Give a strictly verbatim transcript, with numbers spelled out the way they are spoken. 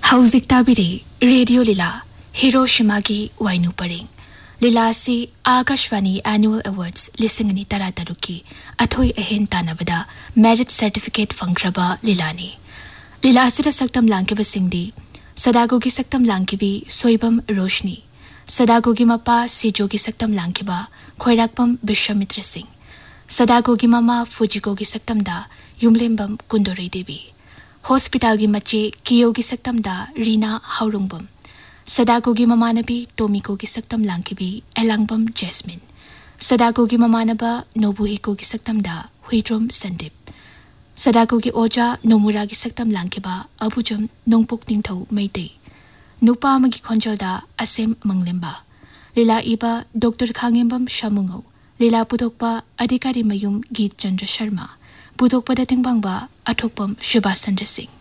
हौजिक ताबिरे radio लीला हिरोशिमागी वाइनु purring लीला से Akashvani annual awards लिसिंगनी तरा तरुकी अथोई अहेन तानबदा merit certificate फंग्रबा Lilani लीला से सक्तम लांकिब सिंगदी सदागोगी सक्तम लांकिबी सोइबम रोशनी सदागोगी मपा सिजोगी सक्तम लांकिबा खोइराकपम विश्वामित्र सिंह सदागोगी ममा फुजिगोगी सक्तमदा युमलेंबम कुंदोरी देवी हॉस्पिटल की मचे कियोगी सक्तमदा रीना हाउरुंगबम सदागोगी ममानबी टोमिकोगी सक्तम लांकिबी एलांगबम जैस्मिन सदागोगी ममानबा नोबुहिकोगी सक्तमदा हुइड्रोम संदीप सदागोगी ओजा नोमुरागी सक्तम लांकिबा अबुजम नोंपोक निंथौ मैते नुपा अमगी खोंजलदा असेम मंगलेंबा लीला इबा डॉक्टर खांगेंबम शामुंगौ लीला पुदोकपा अधिकारी मयुम गीत चंद्र शर्मा पुदोकपदा तिंगबांगबा अथोकपम सुभाष चंद्र सिंह।